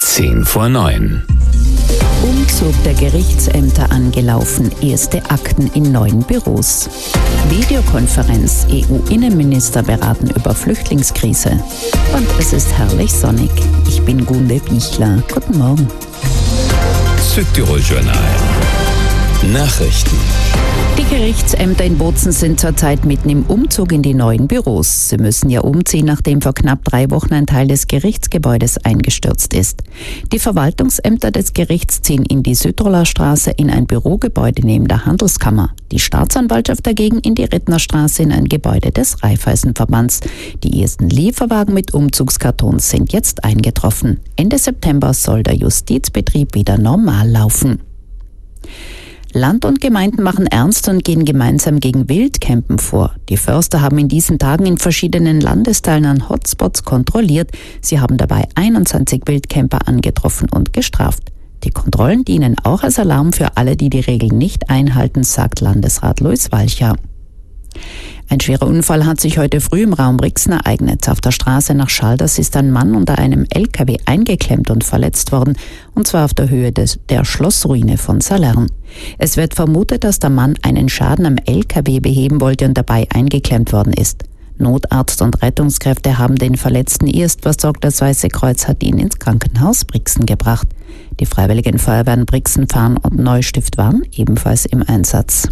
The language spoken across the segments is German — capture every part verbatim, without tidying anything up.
Zehn vor neun. Umzug der Gerichtsämter angelaufen, erste Akten in neuen Büros. Videokonferenz, E U-Innenminister beraten über Flüchtlingskrise. Und es ist herrlich sonnig. Ich bin Gunde Bichler. Guten Morgen. Südtirol-Journal. Nachrichten. Die Gerichtsämter in Bozen sind zurzeit mitten im Umzug in die neuen Büros. Sie müssen ja umziehen, nachdem vor knapp drei Wochen ein Teil des Gerichtsgebäudes eingestürzt ist. Die Verwaltungsämter des Gerichts ziehen in die Südtiroler Straße in ein Bürogebäude neben der Handelskammer. Die Staatsanwaltschaft dagegen in die Rittnerstraße in ein Gebäude des Raiffeisenverbands. Die ersten Lieferwagen mit Umzugskartons sind jetzt eingetroffen. Ende September soll der Justizbetrieb wieder normal laufen. Land und Gemeinden machen ernst und gehen gemeinsam gegen Wildcampen vor. Die Förster haben in diesen Tagen in verschiedenen Landesteilen an Hotspots kontrolliert. Sie haben dabei einundzwanzig Wildcamper angetroffen und gestraft. Die Kontrollen dienen auch als Alarm für alle, die die Regeln nicht einhalten, sagt Landesrat Luis Walcher. Ein schwerer Unfall hat sich heute früh im Raum Brixen ereignet. Auf der Straße nach Schalders ist ein Mann unter einem L K W eingeklemmt und verletzt worden, und zwar auf der Höhe des, der Schlossruine von Salern. Es wird vermutet, dass der Mann einen Schaden am L K W beheben wollte und dabei eingeklemmt worden ist. Notarzt und Rettungskräfte haben den Verletzten erst versorgt. Das Weiße Kreuz hat ihn ins Krankenhaus Brixen gebracht. Die Freiwilligen Feuerwehren Brixen, Farn und Neustift waren ebenfalls im Einsatz.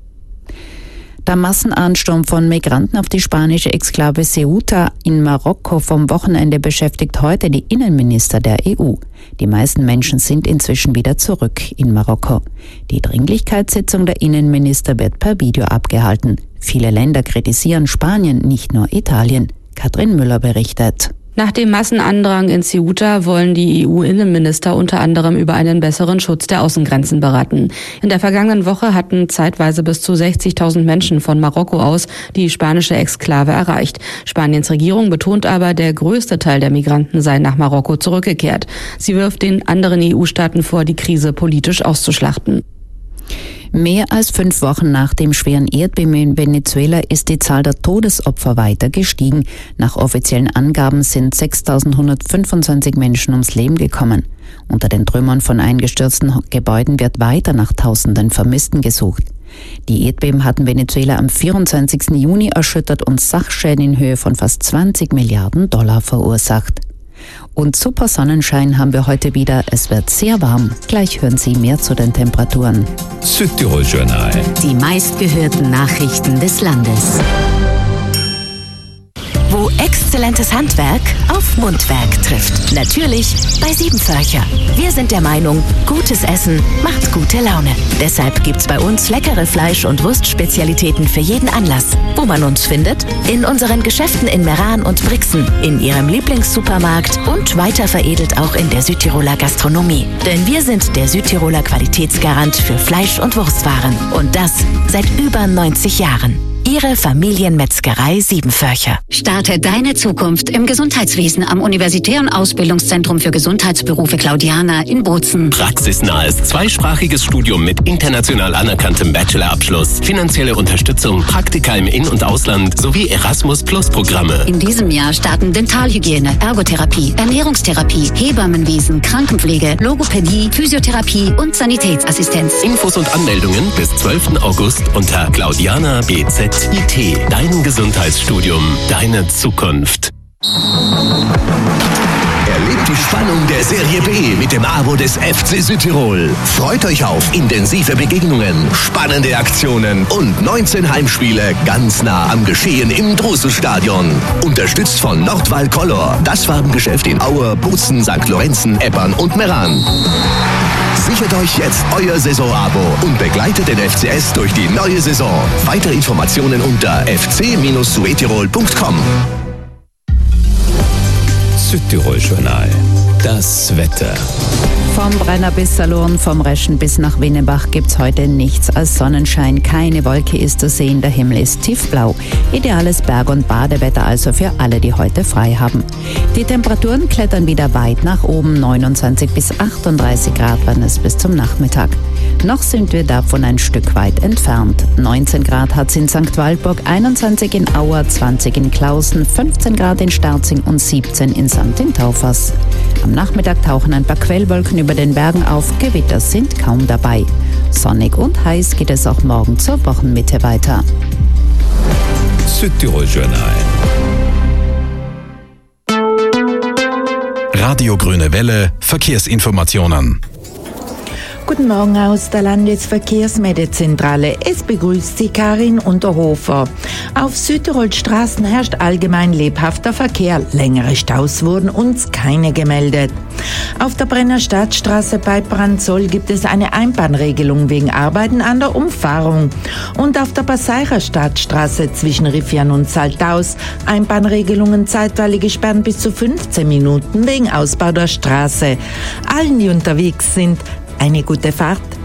Der Massenansturm von Migranten auf die spanische Exklave Ceuta in Marokko vom Wochenende beschäftigt heute die Innenminister der E U. Die meisten Menschen sind inzwischen wieder zurück in Marokko. Die Dringlichkeitssitzung der Innenminister wird per Video abgehalten. Viele Länder kritisieren Spanien, nicht nur Italien. Katrin Müller berichtet. Nach dem Massenandrang in Ceuta wollen die E U-Innenminister unter anderem über einen besseren Schutz der Außengrenzen beraten. In der vergangenen Woche hatten zeitweise bis zu sechzigtausend Menschen von Marokko aus die spanische Exklave erreicht. Spaniens Regierung betont aber, der größte Teil der Migranten sei nach Marokko zurückgekehrt. Sie wirft den anderen E U-Staaten vor, die Krise politisch auszuschlachten. Mehr als fünf Wochen nach dem schweren Erdbeben in Venezuela ist die Zahl der Todesopfer weiter gestiegen. Nach offiziellen Angaben sind sechstausendhundertfünfundzwanzig Menschen ums Leben gekommen. Unter den Trümmern von eingestürzten Gebäuden wird weiter nach tausenden Vermissten gesucht. Die Erdbeben hatten Venezuela am vierundzwanzigsten Juni erschüttert und Sachschäden in Höhe von fast zwanzig Milliarden Dollar verursacht. Und super Sonnenschein haben wir heute wieder. Es wird sehr warm. Gleich hören Sie mehr zu den Temperaturen. Südtirol-Journal. Die meistgehörten Nachrichten des Landes. Wo exzellentes Handwerk auf Mundwerk trifft. Natürlich bei Siebenförcher. Wir sind der Meinung, gutes Essen macht gute Laune. Deshalb gibt's bei uns leckere Fleisch- und Wurstspezialitäten für jeden Anlass. Wo man uns findet? In unseren Geschäften in Meran und Brixen, in Ihrem Lieblingssupermarkt und weiter veredelt auch in der Südtiroler Gastronomie. Denn wir sind der Südtiroler Qualitätsgarant für Fleisch- und Wurstwaren. Und das seit über neunzig Jahren. Ihre Familienmetzgerei Siebenförcher. Starte deine Zukunft im Gesundheitswesen am Universitären Ausbildungszentrum für Gesundheitsberufe Claudiana in Bozen. Praxisnahes zweisprachiges Studium mit international anerkanntem Bachelorabschluss, finanzielle Unterstützung, Praktika im In- und Ausland sowie Erasmus-Plus-Programme. In diesem Jahr starten Dentalhygiene, Ergotherapie, Ernährungstherapie, Hebammenwesen, Krankenpflege, Logopädie, Physiotherapie und Sanitätsassistenz. Infos und Anmeldungen bis zwölften August unter Claudiana B Z I T. Dein Gesundheitsstudium, deine Zukunft. Erlebt die Spannung der Serie B mit dem Abo des F C Südtirol. Freut euch auf intensive Begegnungen, spannende Aktionen und neunzehn Heimspiele ganz nah am Geschehen im Druselstadion. Unterstützt von Nordwall Color, das Farbengeschäft in Aue, Bozen, Sankt Lorenzen, Eppern und Meran. Sichert euch jetzt euer Saisonabo und begleitet den F C S durch die neue Saison. Weitere Informationen unter f c Bindestrich suetirol punkt com. Südtirol-Journal. Das Wetter. Vom Brenner bis Salurn, vom Reschen bis nach Winnebach gibt's heute nichts als Sonnenschein. Keine Wolke ist zu sehen, der Himmel ist tiefblau. Ideales Berg- und Badewetter also für alle, die heute frei haben. Die Temperaturen klettern wieder weit nach oben, neunundzwanzig bis achtunddreißig Grad werden es bis zum Nachmittag. Noch sind wir davon ein Stück weit entfernt. neunzehn Grad hat's in Sankt Walburg, einundzwanzig in Auer, zwanzig in Klausen, fünfzehn Grad in Sterzing und siebzehn in Sankt in Taufers. Am Nachmittag tauchen ein paar Quellwolken über den Bergen auf, Gewitter sind kaum dabei. Sonnig und heiß geht es auch morgen zur Wochenmitte weiter. Südtirol Journal. Radio Grüne Welle, Verkehrsinformationen. Guten Morgen aus der Landesverkehrsmeldzentrale. Es begrüßt Sie Karin Unterhofer. Auf Südtirols Straßen herrscht allgemein lebhafter Verkehr. Längere Staus wurden uns keine gemeldet. Auf der Brenner Stadtstraße bei Branzoll gibt es eine Einbahnregelung wegen Arbeiten an der Umfahrung. Und auf der Passaicher Stadtstraße zwischen Riffian und Saltaus Einbahnregelungen zeitweilig gesperrt bis zu fünfzehn Minuten wegen Ausbau der Straße. Allen, die unterwegs sind, eine gute Fahrt.